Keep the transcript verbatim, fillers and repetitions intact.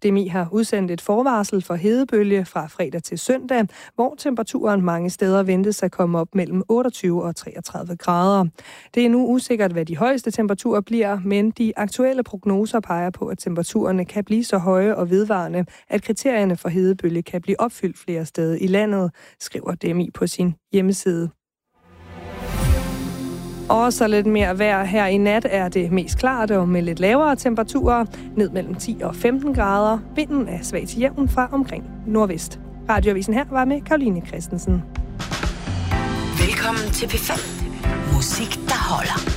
D M I har udsendt et forvarsel for hedebølge fra fredag til søndag, hvor temperaturen mange steder ventes at komme op mellem otteogtyve og treogtredive grader. Det er nu usikkert, hvad de højeste temperaturer bliver, men de aktuelle prognoser peger på, at temperaturerne kan blive så høje og vedvarende, at kriterierne for hedebølge kan blive opfyldt flere steder i landet, skriver D M I på sin hjemmeside. Og så lidt mere vejr. Her i nat er det mest klart og med lidt lavere temperaturer, ned mellem ti og femten grader. Vinden er svag til jævn fra omkring nordvest. Radioavisen her var med Karoline Christensen. Velkommen til P fem. Musik, der holder.